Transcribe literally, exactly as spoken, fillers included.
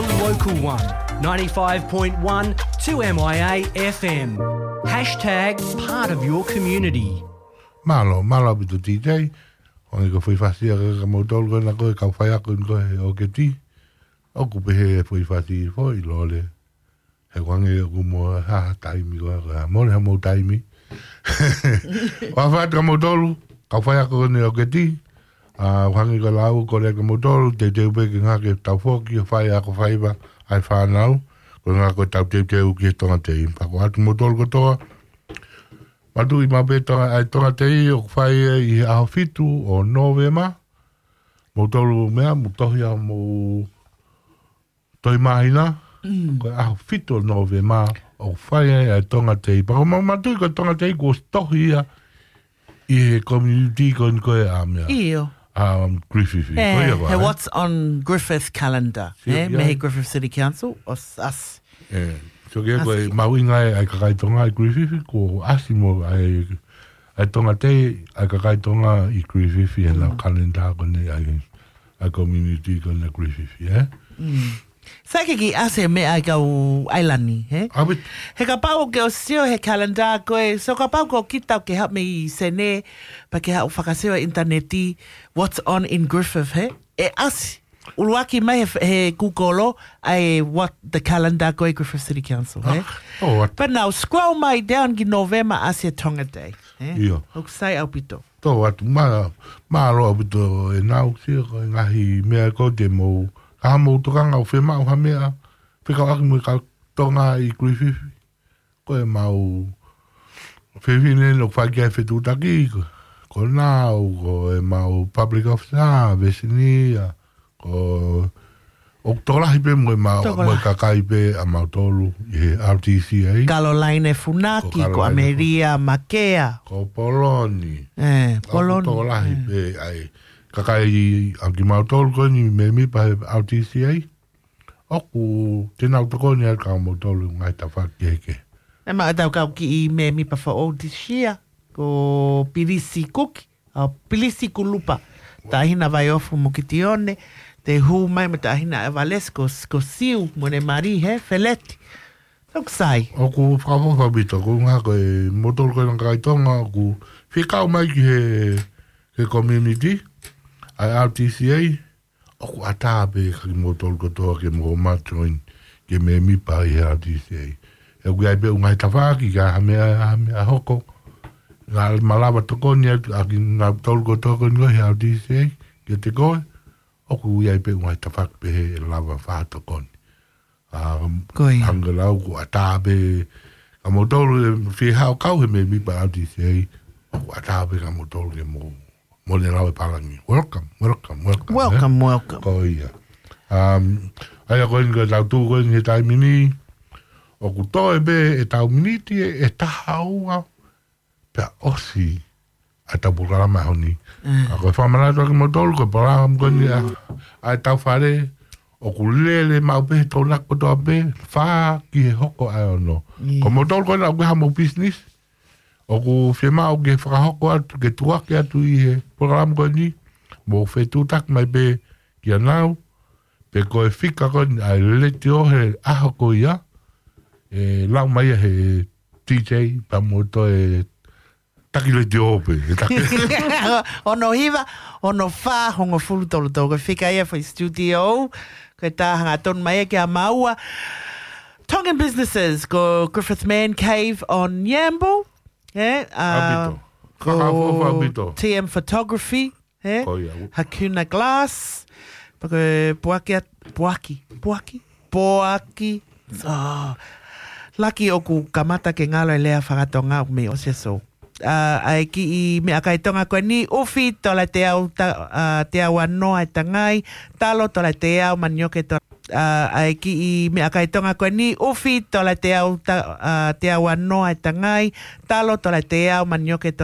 your local one. ninety-five point one to M I A F M. Hashtag part of your community. Malo, malo bito D J. Onge ko fui fasia ka motol ko na ko ka fai ko ko o ke ti. O ku pe he fui fasi foi lole. He wange ku mo ha tai mi ko ka mo le mo tai mi. Wa fa ka motol ka fai ko ne o ke ti. Ah wange ko lau ko le ka motol te te be nga ke ta fo ki fai ko fai ba ai fa now. Ko nga ko ta te te u ki to te pa ko at motol ko to. Matu i mabeta ai tonga te i o whai i ahafitu o novema. Mo tolu mea, mo tohia mo toi mahina. Ko ahafitu o novema o whai ai tonga te i. Pako matu i ko tonga te i ko tohia i he community ko nko e a mea. Iyo. Um, Griffith. Eh, hey, what's on Griffith calendar? Si, eh, yeah. Mehe Griffith City Council, os us. Eh. So ke ko mawinga ai ka kai tonga i Griffith ko asimo ai ai tonga te ai ka kai tonga i Griffith e na kalenda ko ne ai ai community ko na Griffith yeah. Mm. Sa ke ki ase me ai ka ailani he. Abit He ka pau ke o sio he calendar ko e so ka pau ko kita ke help me sene pa ke ha whakaseo interneti what's on in Griffith he. E asi Uluaki mai he, he kukolo ai what the calendar go Griffith City Council, eh? Oh, what? But now scroll my down ki November Asia Tonga Day, eh? Iyo. Hok sai au pito. To wat ma ma ro abito e nau si ko ngahi me ko te mo ka mo to ka ngau fe ma ha me a fe ka ak mo ka tonga i Griffith ko e mau fe vine lo fa ke fe tu ta ki ko nau ko e mau public officer vesinia ko o tola hipe mo ma mo ka kai pe a ma tolu e R T C A Caroline Funaki ko Ameria Makea ko Poloni eh Poloni tola hipe ai ka kai a ki ma tolu ko ni me mi pa R T C A o ku te na to ko ni ka mo tolu ngai ta fa ke ke e ma tau ka ki me mi pa fa o disia ko Pilisi Kuki a Pilisi Kulupa ta hina vai ofu mo kitione te hu mai mata hina Valesco ko siu mone mari he feleti tok sai o ku fa fa fa bito ku nga ko e motor ko nga kai tonga ku fika mai ki he he community ai R T C A o ku ata be ki motor ko to ke mo ma join ke me mi pa i R T C A e ku ai be nga ta fa ki ga me a me a hoko nga malaba to ko ni a ki nga tol ko to ko ni R T C A ke te ko oku ia pe ngai tafak pe he lava fa to kon um angela ku atabe a motolo fi ha ka he me mi pa di sei oku atabe ka motolo ke mo mo le lawe palangi welcome welcome welcome welcome eh? welcome ko ia um ai ko ngai la tu ko ni tai mini oku to e be e tau miniti e ta haua pe osi ata programa honi a ko fa mala to mo tol ko para am ko ni a ta fare o kulele ma be to na ko to be fa ki hoko a no ko mo tol ko na ko ha mo business o ku firma o ke fa hoko atu ke tua ke atu i programa ko ni mo fe tu tak mai be ki now pe ko fika ko a le tio he a hoko ya e la mai he D J pa mo to e taki le diope. Ono hiva, ono wha, hongo fulu tolo tolo. Whika ia for studio. Ko tā hanga ton mai ke a maua. Tongan businesses, go Griffith Man Cave on Yambo. Eh? Uh, go T M Photography. Eh? Oh, yeah. Hakuna Glass. Pako Poaki, Poaki, Poaki, Poaki. Oh. Laki oku kamata ke ngalo e lea whakatonga me o se so. Uh, ai ki i me akai tonga koe ni ufi tola te au ta, uh, te au anoa e tangai talo tola te au manioke to uh, ai ki i me akai tonga koe ni ufi tola te au ta, uh, te au anoa e tangai talo tola te au manioke to